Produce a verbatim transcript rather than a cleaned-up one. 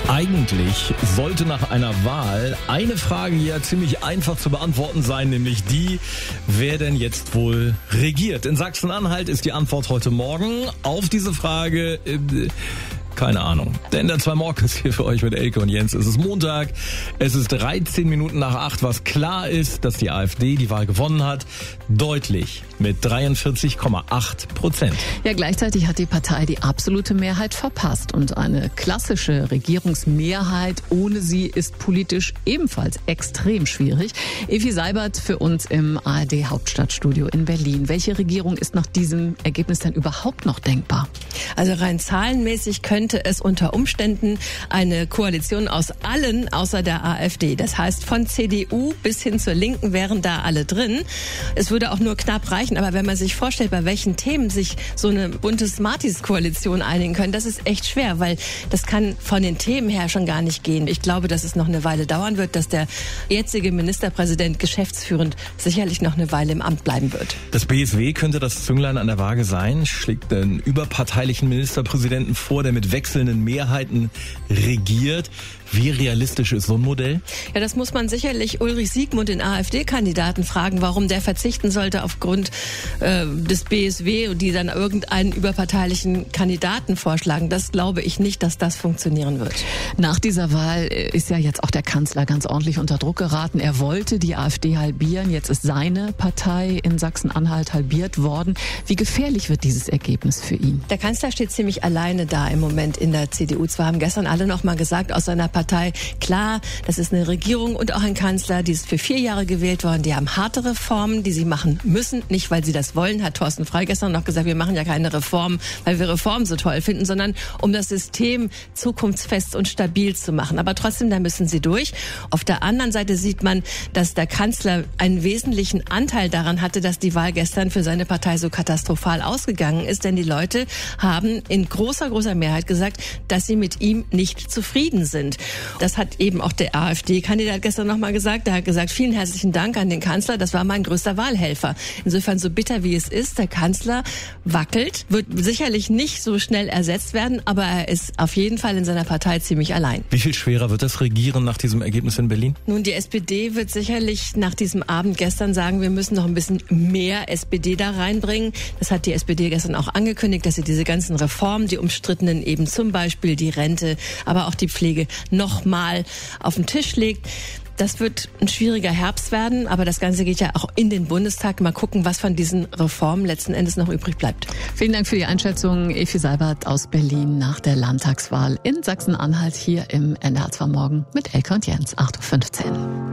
Eigentlich sollte nach einer Wahl eine Frage ja ziemlich einfach zu beantworten sein, nämlich die, wer denn jetzt wohl regiert. In Sachsen-Anhalt ist die Antwort heute Morgen auf diese Frage, äh, keine Ahnung. Denn der zwei Morgens hier für euch mit Elke und Jens. Es ist Montag, es ist dreizehn Minuten nach acht, was klar ist, dass die AfD die Wahl gewonnen hat. Deutlich mit dreiundvierzig Komma acht Prozent. Ja, gleichzeitig hat die Partei die absolute Mehrheit verpasst. Und eine klassische Regierungsmehrheit ohne sie ist politisch ebenfalls extrem schwierig. Evi Seibert für uns im A R D Hauptstadtstudio in Berlin. Welche Regierung ist nach diesem Ergebnis denn überhaupt noch denkbar? Also rein zahlenmäßig könnte es unter Umständen eine Koalition aus allen außer der AfD. Das heißt, von C D U bis hin zur Linken wären da alle drin. Es würde auch nur knapp reichen. Aber wenn man sich vorstellt, bei welchen Themen sich so eine bunte Smarties-Koalition einigen können, das ist echt schwer, weil das kann von den Themen her schon gar nicht gehen. Ich glaube, dass es noch eine Weile dauern wird, dass der jetzige Ministerpräsident geschäftsführend sicherlich noch eine Weile im Amt bleiben wird. Das B S W könnte das Zünglein an der Waage sein, schlägt einen überparteilichen Ministerpräsidenten vor, der mit wechselnden Mehrheiten regiert. Wie realistisch ist so ein Modell? Ja, das muss man sicherlich Ulrich Siegmund, den AfD-Kandidaten, fragen, warum der verzichten sollte aufgrund äh, des B S W, die dann irgendeinen überparteilichen Kandidaten vorschlagen. Das glaube ich nicht, dass das funktionieren wird. Nach dieser Wahl ist ja jetzt auch der Kanzler ganz ordentlich unter Druck geraten. Er wollte die AfD halbieren. Jetzt ist seine Partei in Sachsen-Anhalt halbiert worden. Wie gefährlich wird dieses Ergebnis für ihn? Der Kanzler steht ziemlich alleine da im Moment in der C D U. Zwar haben gestern alle noch mal gesagt aus seiner Partei, Partei. Klar, das ist eine Regierung und auch ein Kanzler, die ist für vier Jahre gewählt worden. Die haben harte Reformen, die sie machen müssen. Nicht, weil sie das wollen, hat Thorsten Frey gestern noch gesagt, wir machen ja keine Reformen, weil wir Reformen so toll finden, sondern um das System zukunftsfest und stabil zu machen. Aber trotzdem, da müssen sie durch. Auf der anderen Seite sieht man, dass der Kanzler einen wesentlichen Anteil daran hatte, dass die Wahl gestern für seine Partei so katastrophal ausgegangen ist. Denn die Leute haben in großer, großer Mehrheit gesagt, dass sie mit ihm nicht zufrieden sind. Das hat eben auch der AfD-Kandidat gestern nochmal gesagt. Der hat gesagt, vielen herzlichen Dank an den Kanzler. Das war mein größter Wahlhelfer. Insofern, so bitter wie es ist, der Kanzler wackelt, wird sicherlich nicht so schnell ersetzt werden, aber er ist auf jeden Fall in seiner Partei ziemlich allein. Wie viel schwerer wird das Regieren nach diesem Ergebnis in Berlin? Nun, die S P D wird sicherlich nach diesem Abend gestern sagen, wir müssen noch ein bisschen mehr S P D da reinbringen. Das hat die S P D gestern auch angekündigt, dass sie diese ganzen Reformen, die umstrittenen, eben zum Beispiel die Rente, aber auch die Pflege, noch mal auf den Tisch legt. Das wird ein schwieriger Herbst werden, aber das Ganze geht ja auch in den Bundestag. Mal gucken, was von diesen Reformen letzten Endes noch übrig bleibt. Vielen Dank für die Einschätzung, Evi Seibert aus Berlin nach der Landtagswahl in Sachsen-Anhalt hier im N D R zwei Morgen mit Elke und Jens, acht Uhr fünfzehn.